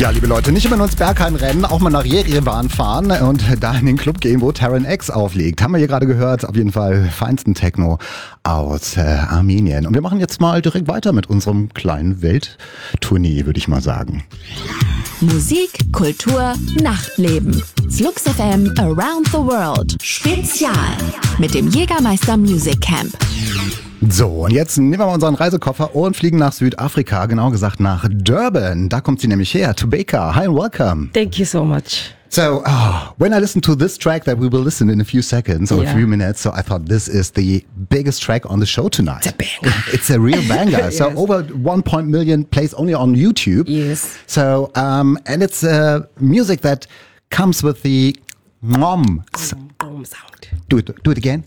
Ja, liebe Leute, nicht immer nur ins Berghain rennen, auch mal nach Jerewan fahren und da in den Club gehen, wo Terran X auflegt. Haben wir hier gerade gehört, auf jeden Fall feinsten Techno aus Armenien. Und wir machen jetzt mal direkt weiter mit unserem kleinen Welttournee, würde ich mal sagen. Musik, Kultur, Nachtleben. Flux FM Around the World. Spezial mit dem Jägermeister Music Camp. So, und jetzt nehmen wir mal unseren Reisekoffer und fliegen nach Südafrika, genau gesagt nach Durban. Da kommt sie nämlich her, Tobeka. Hi and welcome. Thank you so much. So, when I listened to this track that we will listen in a few seconds or a few minutes, so I thought this is the biggest track on the show tonight. It's a banger. It's a real banger. Yes. So over 1 million plays only on YouTube. Yes. So, and it's music that comes with the sound. Do it again.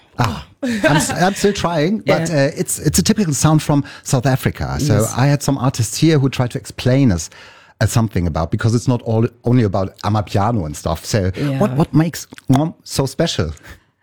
I'm still trying, but it's a typical sound from South Africa. So yes. I had some artists here who tried to explain us something about, because it's not only about Amapiano and stuff. So what makes so special?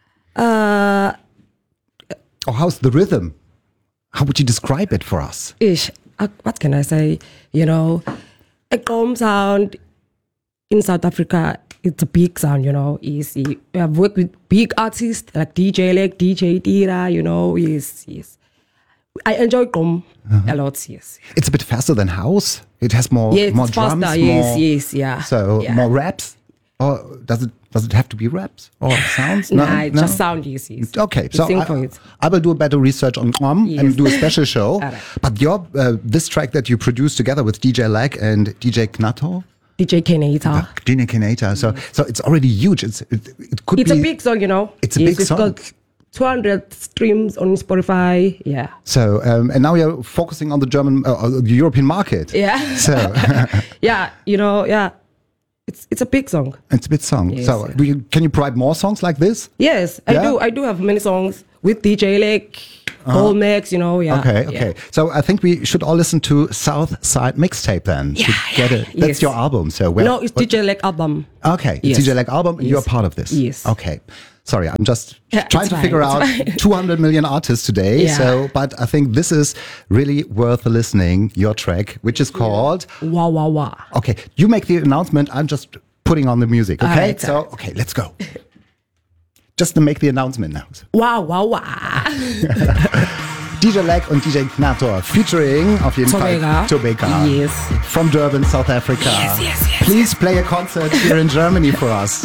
Or how's the rhythm? How would you describe it for us? What can I say? You know, a gqom sound in South Africa, it's a big sound, you know. We have worked with big artists like DJ Lek, DJ Dira, you know. Yes. I enjoy gqom a lot, yes. It's a bit faster than house. It has more drums. Faster, yes, yeah. So more raps? Or does it have to be raps or sounds? No, just sound, yes. Okay, so I will do a better research on gqom and do a special show. Right. But this track that you produced together with DJ Lek and DJ Knato? DJ Kenata. DJ Kenata. So it's already huge. It could be. It's a big song, you know. It's a big song. It's got 200 streams on Spotify. Yeah. So and now you're focusing on the German, the European market. Yeah. So yeah, you know, yeah. It's a big song. It's a big song. Yes, so can you provide more songs like this? Yes, I do have many songs with DJ Lek, Max, you know, Okay. Yeah. So I think we should all listen to South Side Mixtape then. To get it. That's your album. So no, it's DJ Lek album. Okay, it's DJ Lek album and you're part of this. Yes. Okay. Sorry, I'm just trying to figure out 200 million artists today. Yeah. So, but I think this is really worth listening, your track, which is called Wah Wah Wah. Okay, you make the announcement. I'm just putting on the music. Okay, okay, let's go. Just to make the announcement now. Wah Wah Wah. DJ Lek und DJ Knator featuring auf jeden Fall Tobeka. Yes. From Durban, South Africa. Yes. Please play a concert here in Germany for us.